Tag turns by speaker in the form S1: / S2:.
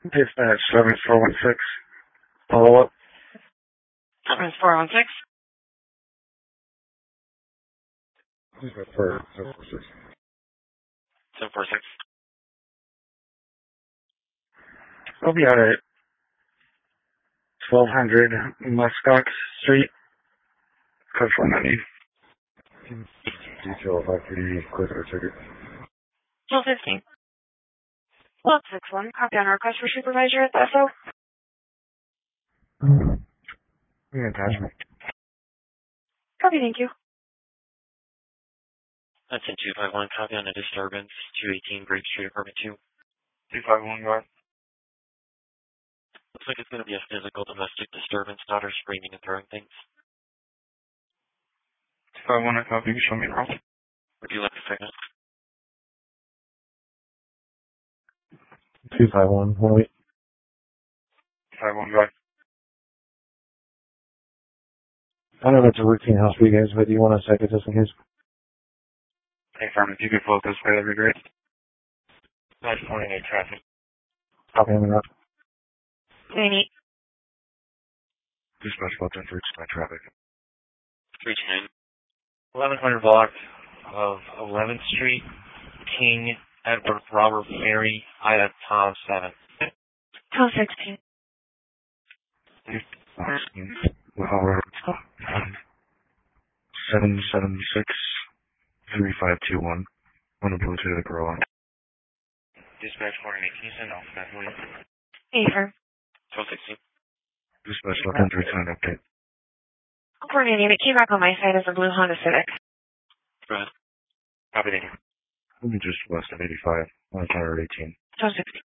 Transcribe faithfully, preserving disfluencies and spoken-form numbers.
S1: Dispatch seven four one six. Follow up.
S2: seven four one six.
S1: Dispatch for seven four six.
S2: seven four six.
S1: I'll be out at twelve hundred Muscot Street. Code four ninety. Detail five three, quick or ticket.
S2: twelve fifteen. twelve six one. Copy on request for supervisor at the S O.
S1: Yeah, attachment.
S2: Copy, thank you.
S3: That's in two five one. Copy on a disturbance. two eighteen Grape Street, apartment two.
S1: two five one, go ahead.
S3: Looks like it's going to be a physical domestic disturbance, daughter screaming and throwing things.
S1: two five one, I copy. You show me around.
S3: Would you like a second?
S1: two five one, one wait. two five one, go ahead. I know that's a routine house for you guys, but do you want a second just in case? Hey, Farman, if you could float this way, that'd be great. Nice morning, eight traffic. Copy on the road.
S2: Any.
S1: Dispatch float in for my traffic.
S3: three ten.
S4: eleven hundred block of eleventh Street, King, Edward, Robert, Mary, Ida, Tom, seven.
S2: twelve sixteen.
S1: seven seven six three five two one. On the blue to the Corolla.
S4: Dispatch four eighteen, can you send off that, please?
S2: Hey, sir.
S3: twelve sixteen.
S1: Dispatch looking three ten update.
S2: Coordinating. It came back on my side as a blue Honda Civic.
S3: Go ahead.
S4: Copy, thank you.
S1: Let me just west of eighty-five, one hundred eighteen.
S2: twelve sixteen.